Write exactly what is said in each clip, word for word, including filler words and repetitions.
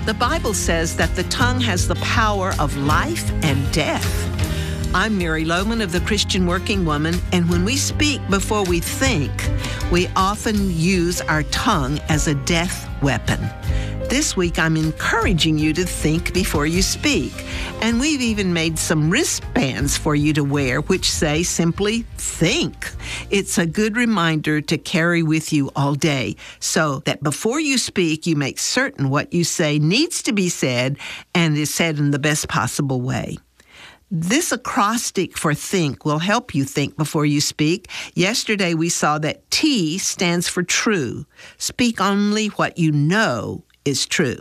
The Bible says that the tongue has the power of life and death. I'm Mary Lohman of the Christian Working Woman, and when we speak before we think, we often use our tongue as a death weapon. This week, I'm encouraging you to think before you speak, and we've even made some wristbands for you to wear, which say simply, think. It's a good reminder to carry with you all day, so that before you speak, you make certain what you say needs to be said and is said in the best possible way. This acrostic for think will help you think before you speak. Yesterday, we saw that T stands for true. Speak only what you know is true.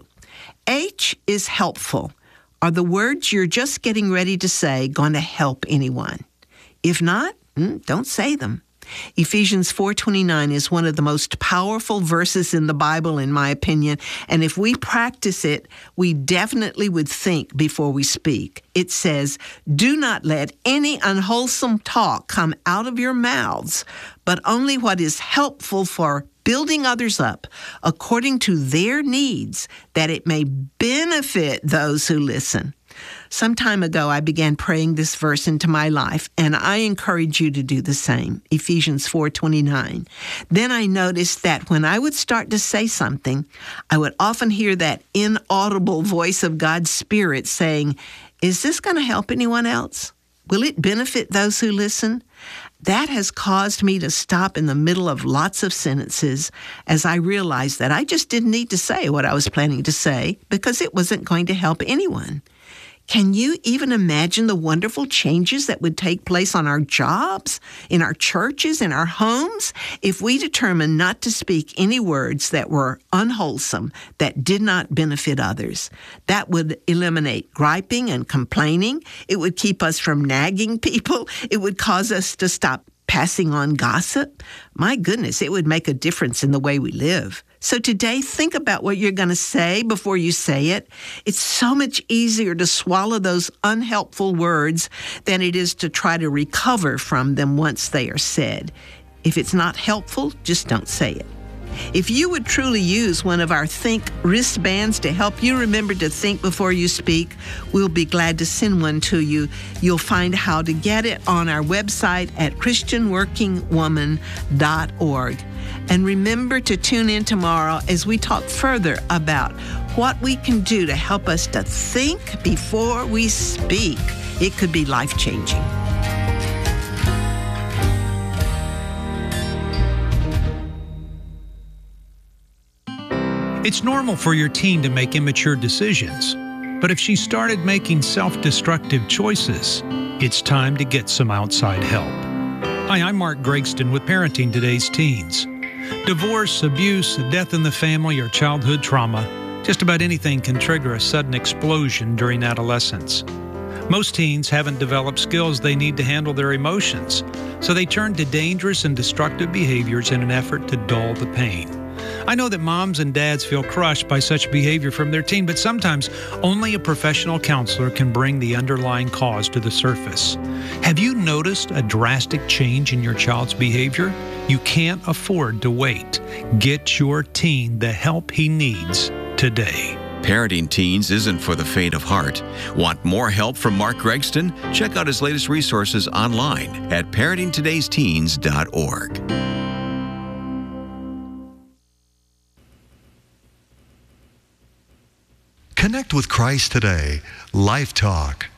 H is helpful. Are the words you're just getting ready to say going to help anyone? If not, don't say them. Ephesians four twenty-nine is one of the most powerful verses in the Bible, in my opinion, and if we practice it, we definitely would think before we speak. It says, "Do not let any unwholesome talk come out of your mouths, but only what is helpful for building others up according to their needs, that it may benefit those who listen." Some time ago, I began praying this verse into my life, and I encourage you to do the same. Ephesians four twenty-nine. Then I noticed that when I would start to say something, I would often hear that inaudible voice of God's Spirit saying, "Is this going to help anyone else? Will it benefit those who listen?" That has caused me to stop in the middle of lots of sentences as I realized that I just didn't need to say what I was planning to say because it wasn't going to help anyone. Can you even imagine the wonderful changes that would take place on our jobs, in our churches, in our homes, if we determined not to speak any words that were unwholesome, that did not benefit others? That would eliminate griping and complaining. It would keep us from nagging people. It would cause us to stop passing on gossip. My goodness, it would make a difference in the way we live. So today, think about what you're going to say before you say it. It's so much easier to swallow those unhelpful words than it is to try to recover from them once they are said. If it's not helpful, just don't say it. If you would truly use one of our Think wristbands to help you remember to think before you speak, we'll be glad to send one to you. You'll find how to get it on our website at christian working woman dot org. And remember to tune in tomorrow as we talk further about what we can do to help us to think before we speak. It could be life-changing. It's normal for your teen to make immature decisions, but if she started making self-destructive choices, it's time to get some outside help. Hi, I'm Mark Gregston with Parenting Today's Teens. Divorce, abuse, death in the family, or childhood trauma, just about anything can trigger a sudden explosion during adolescence. Most teens haven't developed skills they need to handle their emotions, so they turn to dangerous and destructive behaviors in an effort to dull the pain. I know that moms and dads feel crushed by such behavior from their teen, but sometimes only a professional counselor can bring the underlying cause to the surface. Have you noticed a drastic change in your child's behavior? You can't afford to wait. Get your teen the help he needs today. Parenting Teens isn't for the faint of heart. Want more help from Mark Gregston? Check out his latest resources online at parenting todays teens dot org. Connect with Christ today. Life Talk.